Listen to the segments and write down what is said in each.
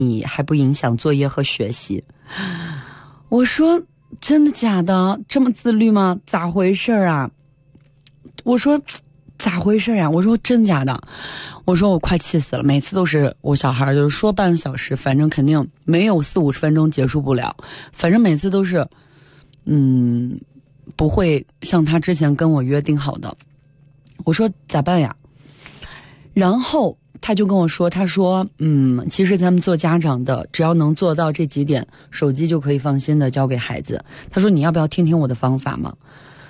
你还不影响作业和学习。我说真的假的？这么自律吗？咋回事啊？我说咋回事呀？我说真假的？我说我快气死了，每次都是我小孩就是说半个小时，反正肯定没有40-50分钟结束不了，反正每次都是不会像他之前跟我约定好的。我说咋办呀？然后他就跟我说，他说其实咱们做家长的只要能做到这几点，手机就可以放心的交给孩子。他说你要不要听听我的方法嘛？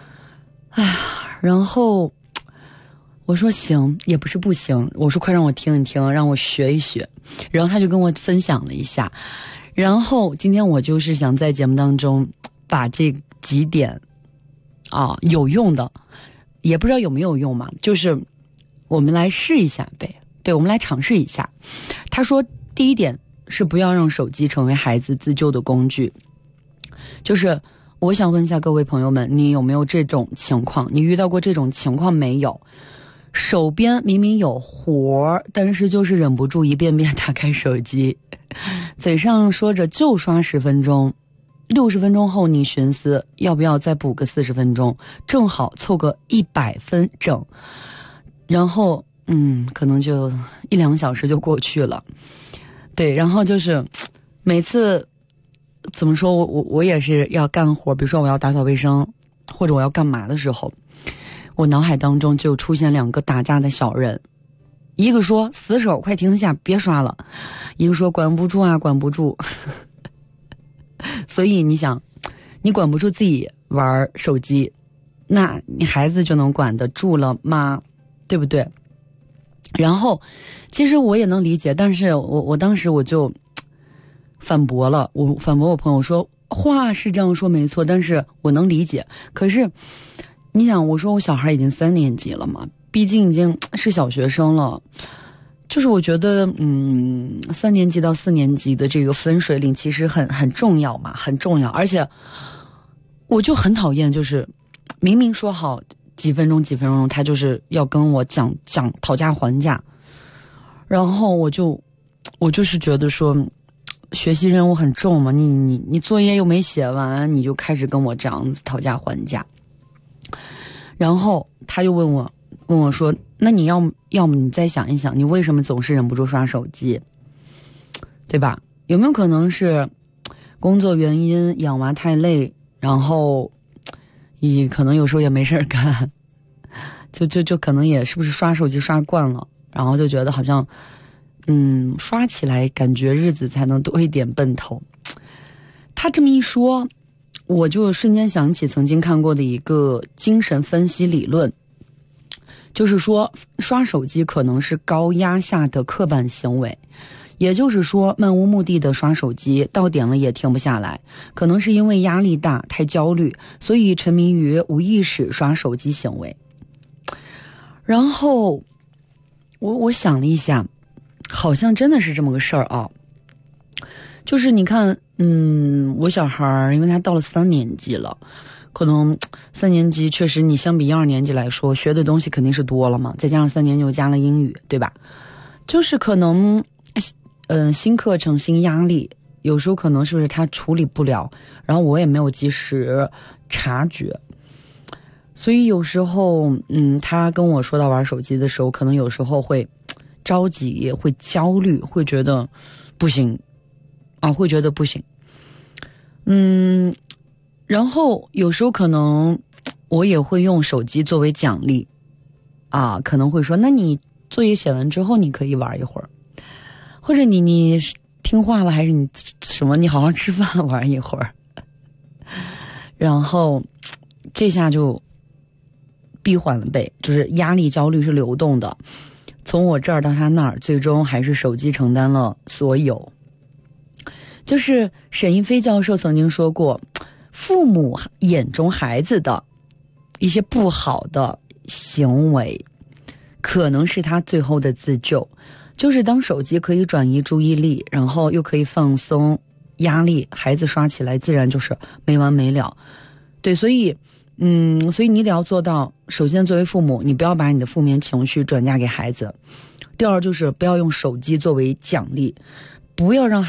然后我说行，也不是不行，我说快让我听一听，让我学一学。然后他就跟我分享了一下，然后今天我就是想在节目当中把这几点有用的，也不知道有没有用嘛，就是我们来试一下呗。对，我们来尝试一下。他说第一点是不要让手机成为孩子自救的工具。就是我想问一下各位朋友们，你有没有这种情况？你遇到过这种情况没有？手边明明有活，但是就是忍不住一遍遍打开手机，嘴上说着就刷10分钟，60分钟后你寻思要不要再补个40分钟，正好凑个100分整，然后可能就1-2小时就过去了。对，然后就是每次怎么说，我也是要干活，比如说我要打扫卫生或者我要干嘛的时候，我脑海当中就出现2个打架的小人，一个说死手快停下别刷了，一个说管不住啊管不住。所以你想，你管不住自己玩手机，那你孩子就能管得住了吗？对不对？然后其实我也能理解，但是我当时我就反驳了，我反驳我朋友说话是这样说没错，但是我能理解。可是你想，我说我小孩已经3年级了嘛，毕竟已经是小学生了，就是我觉得3年级到4年级的这个分水岭其实很重要嘛，很重要。而且我就很讨厌，就是明明说好几分钟他就是要跟我讲讨价还价，然后我就是觉得说学习任务很重嘛，你作业又没写完，你就开始跟我这样子讨价还价。然后他就问我说，那你要么你再想一想，你为什么总是忍不住刷手机，对吧？有没有可能是工作原因，养娃太累，然后你可能有时候也没事干，就可能也是不是刷手机刷惯了，然后就觉得好像刷起来感觉日子才能多一点奔头。他这么一说，我就瞬间想起曾经看过的一个精神分析理论，就是说刷手机可能是高压下的刻板行为，也就是说漫无目的的刷手机，到点了也停不下来，可能是因为压力大太焦虑，所以沉迷于无意识刷手机行为。然后我想了一下，好像真的是这么个事儿啊。就是你看我小孩因为他到了3年级了，可能3年级确实你相比1、2年级来说学的东西肯定是多了嘛，再加上3年级又加了英语，对吧？就是可能新课程新压力，有时候可能是不是他处理不了，然后我也没有及时察觉，所以有时候他跟我说到玩手机的时候，可能有时候会着急，会焦虑，会觉得不行会觉得不行。然后有时候可能我也会用手机作为奖励可能会说，那你作业写完之后你可以玩一会儿，或者你听话了，还是你什么你好好吃饭玩一会儿。然后这下就闭环了呗，就是压力焦虑是流动的，从我这儿到他那儿，最终还是手机承担了所有。就是沈一飞教授曾经说过，父母眼中孩子的一些不好的行为可能是他最后的自救，就是当手机可以转移注意力，然后又可以放松压力，孩子刷起来自然就是没完没了。对，所以你得要做到，首先作为父母，你不要把你的负面情绪转嫁给孩子。第二就是不要用手机作为奖励，不要让